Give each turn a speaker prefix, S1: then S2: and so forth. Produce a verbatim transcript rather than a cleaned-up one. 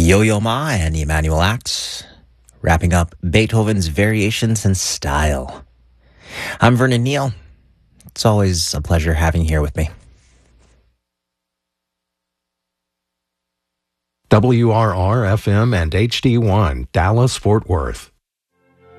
S1: Yo-Yo Ma and Emanuel Axe, wrapping up Beethoven's Variations in Style. I'm Vernon Neal. It's always a pleasure having you here with me.
S2: W R R F M and H D one, Dallas, Fort Worth.